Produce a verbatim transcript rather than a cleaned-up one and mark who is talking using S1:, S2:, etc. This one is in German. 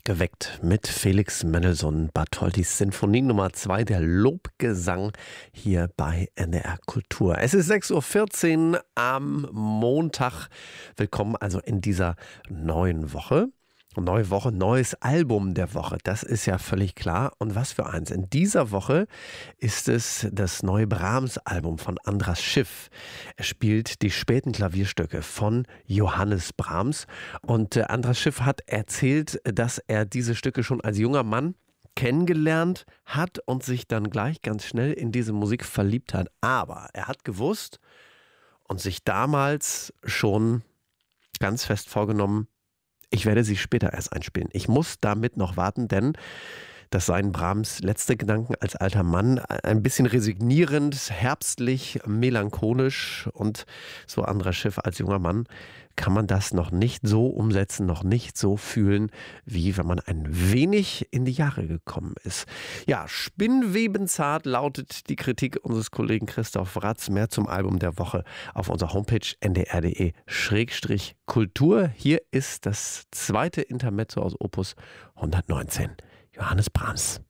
S1: Geweckt mit Felix Mendelssohn Bartholdys Sinfonie Nummer zwei, der Lobgesang hier bei N D R Kultur. Es ist sechs Uhr vierzehn am Montag. Willkommen also in dieser neuen Woche. Neue Woche, neues Album der Woche, das ist ja völlig klar. Und was für eins. In dieser Woche ist es das neue Brahms-Album von Andras Schiff. Er spielt die späten Klavierstücke von Johannes Brahms. Und äh, Andras Schiff hat erzählt, dass er diese Stücke schon als junger Mann kennengelernt hat und sich dann gleich ganz schnell in diese Musik verliebt hat. Aber er hat gewusst und sich damals schon ganz fest vorgenommen, ich werde sie später erst einspielen. Ich muss damit noch warten, denn das seien Brahms letzte Gedanken als alter Mann. Ein bisschen resignierend, herbstlich, melancholisch und so Andras Schiff als junger Mann kann man das noch nicht so umsetzen, noch nicht so fühlen, wie wenn man ein wenig in die Jahre gekommen ist. Ja, spinnwebenzart lautet die Kritik unseres Kollegen Christoph Ratz. Mehr zum Album der Woche auf unserer Homepage n d r punkt d e Schrägstrich Kultur. Hier ist das zweite Intermezzo aus Opus hundertneunzehn. Johannes Brahms.